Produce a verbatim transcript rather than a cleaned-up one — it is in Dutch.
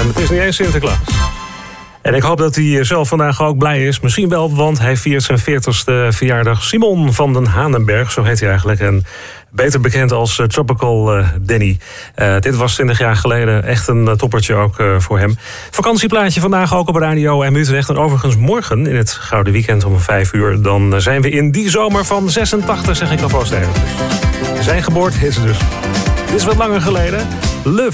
En het is niet eens Sinterklaas. En ik hoop dat hij zelf vandaag ook blij is. Misschien wel, want hij viert zijn veertigste verjaardag. Simon van den Hanenberg, zo heet hij eigenlijk. En beter bekend als uh, Tropical uh, Danny. Uh, dit was twintig jaar geleden echt een uh, toppertje ook uh, voor hem. Vakantieplaatje vandaag ook op Radio M Utrecht. En overigens morgen in het Gouden Weekend om vijf uur... dan uh, zijn we in die zomer van zesentachtig, zeg ik alvast even. Zijn geboorte is dus. Het is wat langer geleden. Luf.